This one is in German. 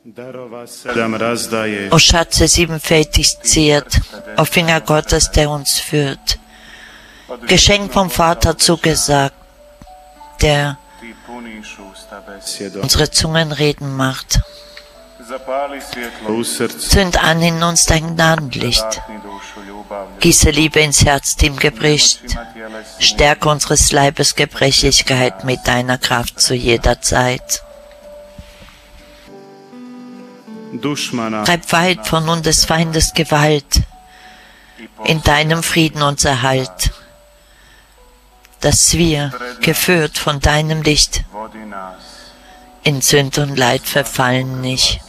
O Schatze siebenfältig ziert, o Finger Gottes, der uns führt. Geschenk vom Vater zugesagt, der unsere Zungen reden macht. Zünd an in uns dein Gnadenlicht. Gieße Liebe ins Herz, die ihm gebricht. Stärke unseres Leibes Gebrechlichkeit mit deiner Kraft zu jeder Zeit. Treib weit von nun des Feindes Gewalt, in deinem Frieden uns Erhalt, dass wir, geführt von deinem Licht, in Sünd und Leid verfallen nicht.